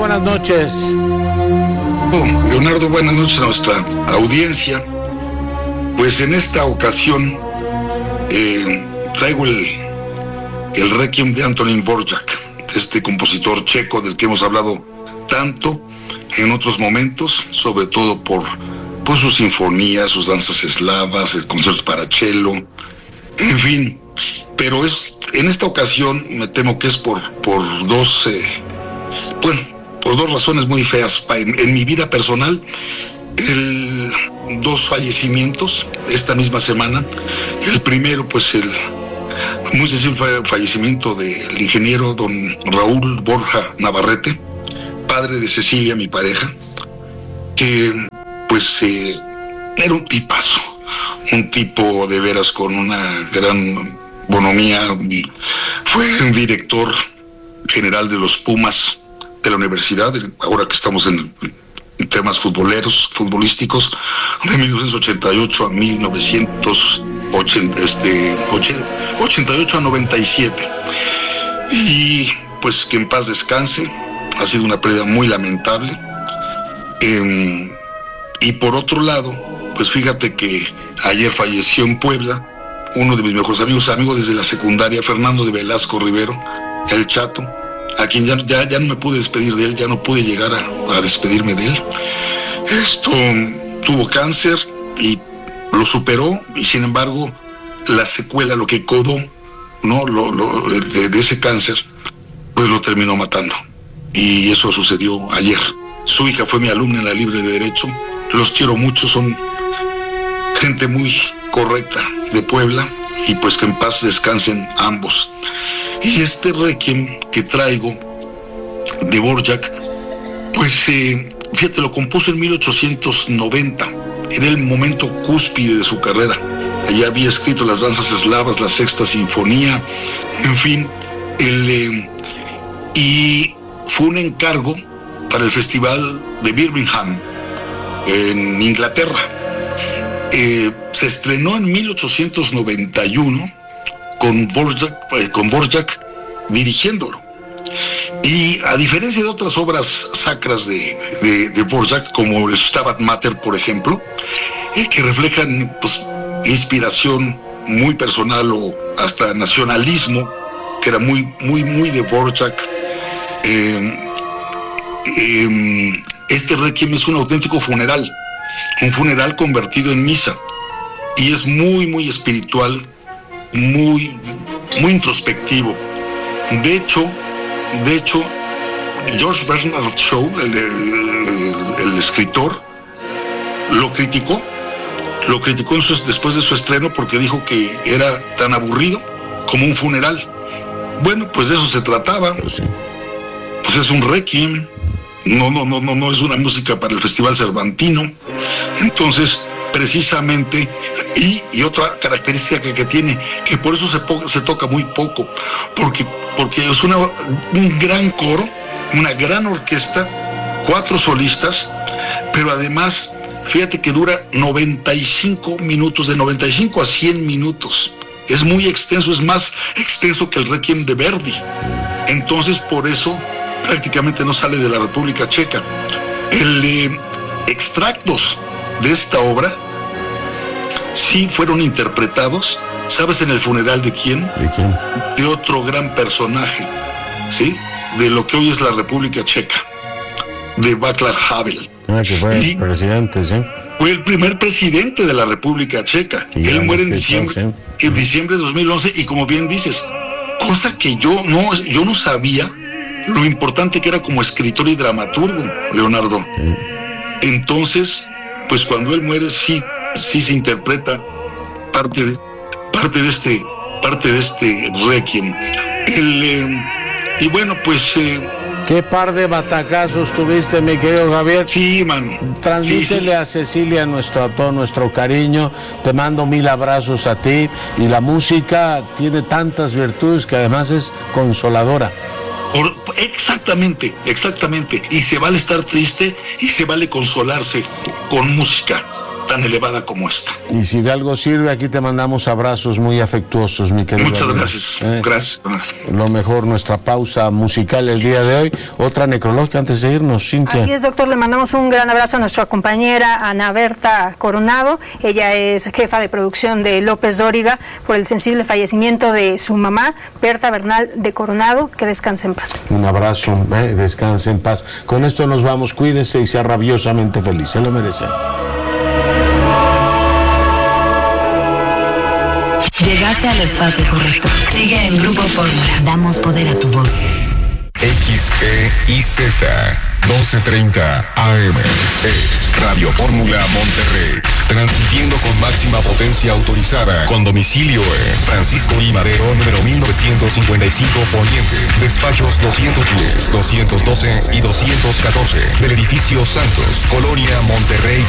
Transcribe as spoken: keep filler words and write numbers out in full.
buenas noches. Oh, Leonardo, buenas noches a nuestra audiencia. Pues en esta ocasión eh, traigo el, el Requiem de Antonín Dvořák, este compositor checo del que hemos hablado tanto en otros momentos, sobre todo por, por sus sinfonías, sus danzas eslavas, el concierto para cello, en fin. Pero es, en esta ocasión me temo que es por, por dos, eh, bueno, por dos razones muy feas. En, en mi vida personal, el, dos fallecimientos esta misma semana. El primero, pues el muy sensible fallecimiento del ingeniero don Raúl Borja Navarrete, padre de Cecilia, mi pareja, que pues eh, era un tipazo, un tipo de veras con una gran bonomía. Fue un director general de los Pumas de la universidad, ahora que estamos en, en temas futboleros, futbolísticos, de mil novecientos ochenta y ocho a mil novecientos ochenta, este, ochenta y ocho a noventa y siete. Y pues que en paz descanse, ha sido una pérdida muy lamentable. Eh, y por otro lado, pues fíjate que ayer falleció en Puebla uno de mis mejores amigos, amigo desde la secundaria, Fernando de Velasco Rivero, el Chato, a quien ya, ya, ya no me pude despedir de él, ya no pude llegar a, a despedirme de él. Esto tuvo cáncer y lo superó, y sin embargo la secuela, lo que quedó, ¿no? lo, lo, de, de ese cáncer, pues lo terminó matando. Y eso sucedió ayer. Su hija fue mi alumna en la Libre de Derecho. Los quiero mucho, son gente muy correcta de Puebla, y pues que en paz descansen ambos. Y este Requiem que traigo de Dvořák, pues eh, fíjate, lo compuso en mil ochocientos noventa, era el momento cúspide de su carrera. Allá había escrito las danzas eslavas, la Sexta Sinfonía, en fin, el, eh, y fue un encargo para el Festival de Birmingham en Inglaterra. Eh, se estrenó en mil ochocientos noventa y uno con Dvořák, eh, con Dvořák dirigiéndolo. Y a diferencia de otras obras sacras de, de, de Dvořák, como el Stabat Mater, por ejemplo, eh, que reflejan pues, inspiración muy personal o hasta nacionalismo, que era muy, muy, muy de Dvořák, eh, eh, este Requiem es un auténtico funeral, un funeral convertido en misa, y es muy, muy espiritual, muy, muy introspectivo. De hecho, de hecho, George Bernard Shaw, el, el, el escritor, lo criticó, lo criticó en su, después de su estreno, porque dijo que era tan aburrido como un funeral. Bueno, pues de eso se trataba. Pues, sí. Pues es un Requiem. No, no, no, no, no es una música para el Festival Cervantino. Entonces, precisamente, y, y otra característica que, que tiene, que por eso se, po- se toca muy poco, porque, porque es una, un gran coro, una gran orquesta, cuatro solistas, pero además, fíjate que dura noventa y cinco minutos, de noventa y cinco a cien minutos. Es muy extenso, es más extenso que el Requiem de Verdi. Entonces, por eso prácticamente no sale de la República Checa. El eh, extractos de esta obra sí fueron interpretados, ¿sabes en el funeral de quién? ¿De quién? De otro gran personaje, ¿sí? De lo que hoy es la República Checa, de Václav Havel. Ah, que fue y el presidente, sí. Fue el primer presidente de la República Checa. Y él muere en escritor, diciembre, sí. en diciembre de dos mil once, y como bien dices, cosa que yo no, yo no sabía lo importante que era como escritor y dramaturgo, Leonardo. Sí. Entonces, pues cuando él muere, sí, sí se interpreta parte de, parte de este, parte de este Requiem. El, eh, y bueno, pues eh, ¿qué par de batacazos tuviste, mi querido Javier? Sí, mano. Transmítele sí, sí. a Cecilia nuestro, todo nuestro cariño. Te mando mil abrazos a ti. Y la música tiene tantas virtudes que además es consoladora. Por, exactamente, exactamente. Y se vale estar triste y se vale consolarse con música. tan elevada como esta. Y si de algo sirve, aquí te mandamos abrazos muy afectuosos, mi querido. Muchas amigo. gracias, ¿Eh? gracias. Lo mejor, nuestra pausa musical el día de hoy. Otra necrológica antes de irnos, Cintia. Así es, doctor, le mandamos un gran abrazo a nuestra compañera Ana Berta Coronado. Ella es jefa de producción de López Dóriga por el sensible fallecimiento de su mamá, Berta Bernal de Coronado. Que descanse en paz. Un abrazo, eh, descanse en paz. Con esto nos vamos, cuídese y sea rabiosamente feliz, se lo merece. Llegaste al espacio correcto. Sigue en Grupo Fórmula. Damos poder a tu voz. X E I Z doce treinta A M es Radio Fórmula Monterrey, transmitiendo con máxima potencia autorizada, con domicilio en Francisco I. Madero, número mil novecientos cincuenta y cinco Poniente, despachos doscientos diez, doscientos doce y doscientos catorce, del edificio Santos, Colonia Monterrey